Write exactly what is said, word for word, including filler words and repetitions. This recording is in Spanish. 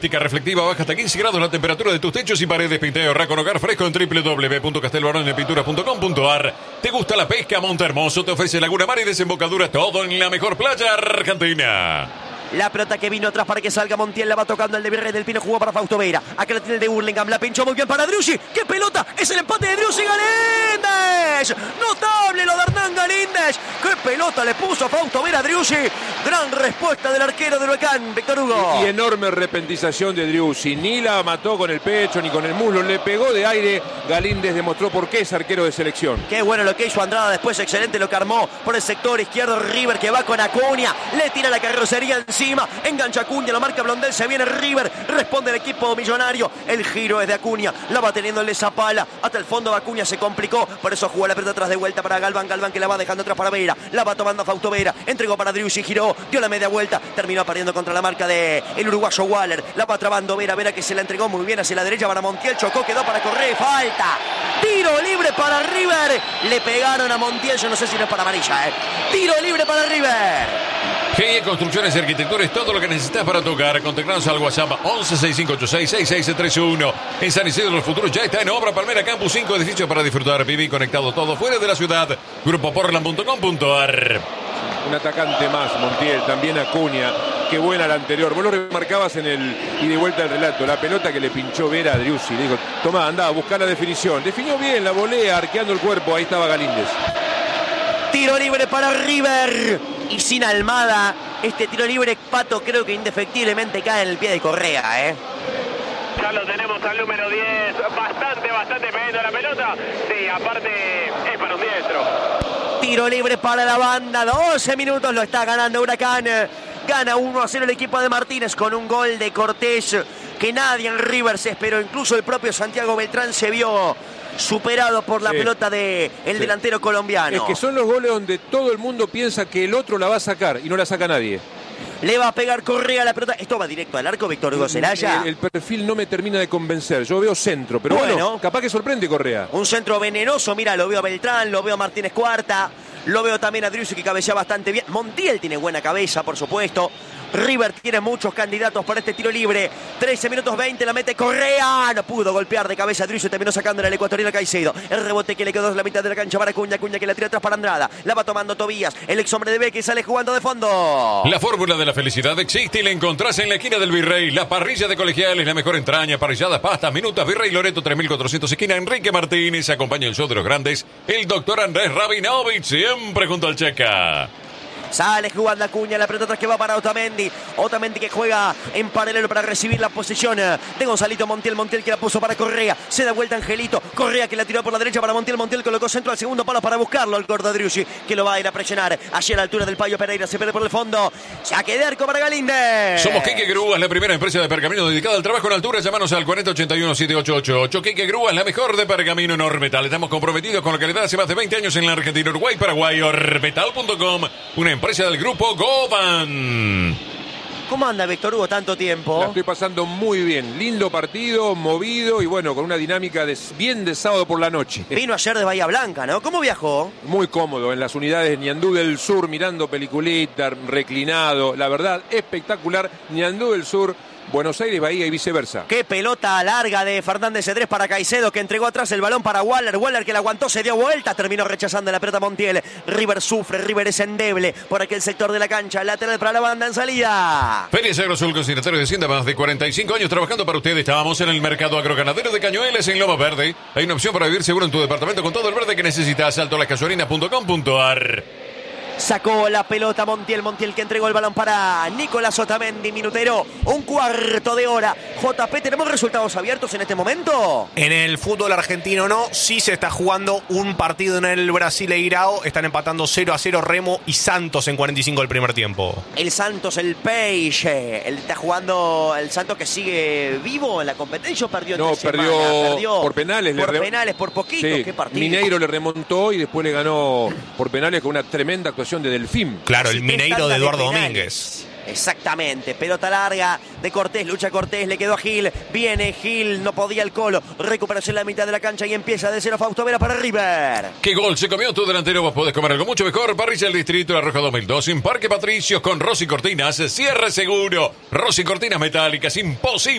Reflectiva baja hasta quince grados la temperatura de tus techos y paredes. Pinta y ahorra con Hogar Fresco en doble u doble u doble u punto castelbaronepinturas punto com punto a r. ¿Te gusta la pesca? Montehermoso te ofrece Laguna Mar y desembocadura, todo en la mejor playa argentina. La pelota que vino atrás para que salga Montiel, la va tocando el de Virrey del Pino, jugó para Fausto Vera. Acá la tiene el de Hurlingham, la pinchó muy bien para Driussi. ¡Qué pelota! Es el empate de Driussi Galíndez. Notable lo de Hernán Galíndez. ¡Qué pelota le puso a Fausto Vera a Driussi! Gran respuesta del arquero del Huracán, Víctor Hugo. Y, y enorme repentización de Driussi. Ni la mató con el pecho ni con el muslo. Le pegó de aire. Galíndez demostró por qué es arquero de selección. Qué bueno lo que hizo Andrada después. Excelente lo que armó por el sector izquierdo. River que va con Acuña. Le tira la carrocería encima. Engancha Acuña, lo marca Blondel, se viene River, responde el equipo millonario, el giro es de Acuña, la va teniendo el Zapala, hasta el fondo Acuña se complicó, por eso jugó la pelota atrás de vuelta para Galván, Galván que la va dejando atrás para Vera, la va tomando Fausto Vera, entregó para Driussi, giró, dio la media vuelta, terminó perdiendo contra la marca de el uruguayo Waller, la va trabando Vera, Vera que se la entregó muy bien hacia la derecha para Montiel, chocó, quedó para correr, falta, tiro libre para River, le pegaron a Montiel, yo no sé si no es para amarilla, eh. Tiro libre para River. G I E Construcciones y Arquitectura es todo lo que necesitas para tocar. Contactanos al WhatsApp once sesenta y cinco ochenta y seis sesenta y seis treinta y uno. En San Isidro del Futuro ya está en obra Palmera Campus, cinco edificios para disfrutar. Viví conectado todo fuera de la ciudad. Grupo Portland punto com punto a r. Un atacante más, Montiel, también Acuña. Qué buena la anterior. Vos lo remarcabas en el ida y vuelta del relato. La pelota que le pinchó Vera a Driussi. Le dijo, tomá, andá, buscá la definición. Definió bien la volea, arqueando el cuerpo. Ahí estaba Galíndez. Tiro libre para River. Y sin Almada, este tiro libre, Pato, creo que indefectiblemente cae en el pie de Correa, ¿eh? Ya lo tenemos al número diez. Bastante, bastante pegadito la pelota. Sí, aparte es para un diestro. Tiro libre para la banda. doce minutos lo está ganando Huracán. Gana uno a cero el equipo de Martínez con un gol de Cortés que nadie en River se esperó. Incluso el propio Santiago Beltrán se vio superado por la sí. pelota de el sí. delantero colombiano. Es que son los goles donde todo el mundo piensa que el otro la va a sacar y no la saca nadie. Le va a pegar Correa la pelota. Esto va directo al arco, Víctor Hugo Celaya. El, el perfil no me termina de convencer. Yo veo centro, pero bueno, bueno, capaz que sorprende Correa. Un centro venenoso. Mira, lo veo a Beltrán, lo veo a Martínez Cuarta. Lo veo también a Driussi que cabecea bastante bien. Montiel tiene buena cabeza, por supuesto. River tiene muchos candidatos para este tiro libre. trece minutos veinte, la mete Correa. No pudo golpear de cabeza a Driussi, terminó sacando el ecuatoriano Caicedo. El rebote que le quedó en la mitad de la cancha para Acuña. Acuña que la tira atrás para Andrada. La va tomando Tobías, el ex hombre de B que sale jugando de fondo. La fórmula de la felicidad existe y la encontrás en la esquina del Virrey. La parrilla de Colegiales, la mejor entraña, parrilladas, pastas, minutas. Virrey Loreto tres mil cuatrocientos, esquina Enrique Martínez. Acompaña el show de los grandes, el doctor Andrés Rabinovich, siempre junto al Checa. Sale jugando Acuña, la pelota atrás que va para Otamendi. Otamendi que juega en paralelo para recibir la posición de Gonzalito Montiel. Montiel que la puso para Correa. Se da vuelta Angelito. Correa que la tiró por la derecha para Montiel. Montiel colocó centro al segundo palo para buscarlo. El gordo Driussi que lo va a ir a presionar. Allí a la altura del Payo Pereira. Se pierde por el fondo. Saque de arco para Galíndez. Somos Quique Grúas, la primera empresa de pergamino dedicada al trabajo en altura. Llámanos al cuarenta ochenta y uno setecientos ochenta y ocho. Quique Grúas, la mejor de pergamino en Ormetal. Estamos comprometidos con la calidad hace más de veinte años en la Argentina, Uruguay, Paraguay. Ormetal punto com, una empresa del grupo Govan. ¿Cómo anda, Víctor Hugo, tanto tiempo? La estoy pasando muy bien. Lindo partido, movido y bueno, con una dinámica de, bien de sábado por la noche. Vino ayer de Bahía Blanca, ¿no? ¿Cómo viajó? Muy cómodo en las unidades Ñandú del Sur, mirando peliculita, reclinado. La verdad, espectacular. Ñandú del Sur, Buenos Aires, Bahía y viceversa. Qué pelota larga de Fernández Cedrés para Caicedo, que entregó atrás el balón para Waller. Waller que la aguantó, se dio vuelta, terminó rechazando la pelota Montiel. River sufre, River es endeble por aquel sector de la cancha. Lateral para la banda en salida. Ferias Agrosul, consignatario de Hacienda, más de cuarenta y cinco años trabajando para ustedes. Estábamos en el mercado agroganadero de Cañueles en Loma Verde. Hay una opción para vivir seguro en tu departamento con todo el verde que necesitas. Salto las gasolinas punto com punto a r. Sacó la pelota Montiel, Montiel que entregó el balón para Nicolás Otamendi, minutero, un cuarto de hora. J P, ¿tenemos resultados abiertos en este momento? En el fútbol argentino no, sí se está jugando un partido en el Brasileirao, están empatando cero a cero Remo y Santos en cuarenta y cinco del primer tiempo. El Santos, el Peixe, el está jugando el Santos que sigue vivo en la competencia, perdió No, perdió, perdió por penales. Por le penales, por poquito, sí, qué partido. Mineiro le remontó y después le ganó por penales con una tremenda actuación de Delfín. Claro, el Sí, Mineiro de de Eduardo penales. Domínguez. Exactamente, pelota larga de Cortés, lucha Cortés, le quedó a Gil, viene Gil, no podía el Colo, recuperación en la mitad de la cancha y empieza de cero Fausto Vera para River. ¿Qué gol se comió tu delantero? Vos podés comer algo mucho mejor. Parrilla del Distrito, La Roja dos mil dos, en Parque Patricios con Rossi Cortinas, cierre seguro, Rossi Cortinas metálicas, imposible.